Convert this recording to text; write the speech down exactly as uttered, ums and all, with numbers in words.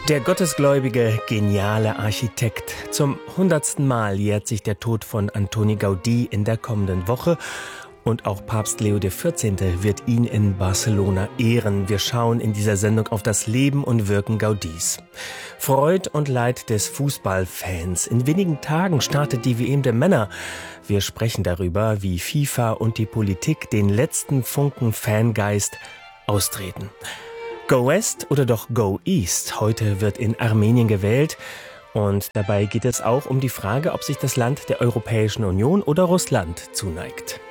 Der gottesgläubige, geniale Architekt. Zum hundertsten Mal jährt sich der Tod von Antoni Gaudí in der kommenden Woche. Und auch Papst Leo der vierzehnte wird ihn in Barcelona ehren. Wir schauen in dieser Sendung auf das Leben und Wirken Gaudís. Freud und Leid des Fußballfans. In wenigen Tagen startet die W M der Männer. Wir sprechen darüber, wie FIFA und die Politik den letzten Funken Fangeist austreten. Go West oder doch Go East? Heute wird in Armenien gewählt. Und dabei geht es auch um die Frage, ob sich das Land der Europäischen Union oder Russland zuneigt.